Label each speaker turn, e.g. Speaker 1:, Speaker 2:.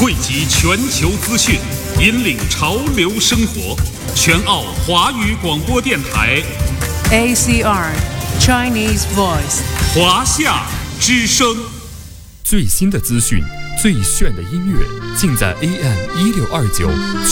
Speaker 1: 汇集全球资讯，引领潮流生活。全澳华语广播电台
Speaker 2: ACR Chinese Voice
Speaker 1: 华夏之声。
Speaker 3: 最新的资讯，最炫的音乐，尽在AM1629